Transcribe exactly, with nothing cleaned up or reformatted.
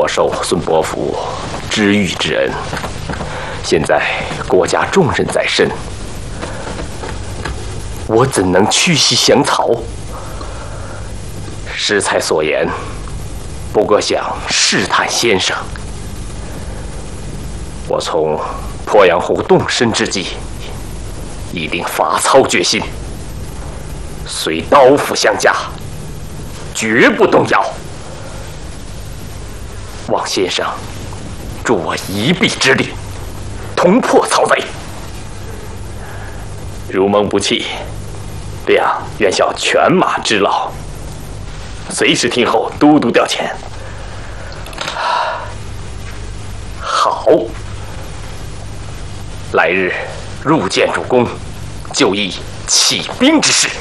我受孙伯符知遇之恩，现在国家重任在身，我怎能屈膝降曹？适才所言，不过想试探先生。我从鄱阳湖动身之际，一定发操决心，虽刀斧相加，绝不动摇。望先生助我一臂之力，同破曹贼。如蒙不弃，谅愿效犬马之劳，随时听候都督调遣。好，来日入见主公，就议起兵之事。